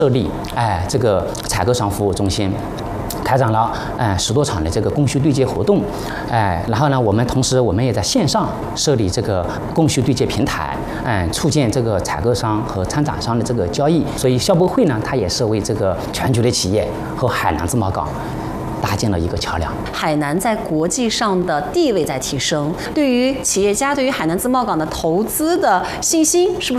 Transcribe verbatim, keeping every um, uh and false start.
设立哎这个采购商服务中心。开展了哎十多场的这个供需对接活动，哎，然后呢，我们同时我们也在线上设立这个供需对接平台，哎，促进这个采购商和参展商的这个交易。所以消博会呢，它也是为这个全球的企业和海南自贸港搭建了一个桥梁。 海南在国际上的地位在提升，对于企业家对于海南自贸港的投资的信心是不是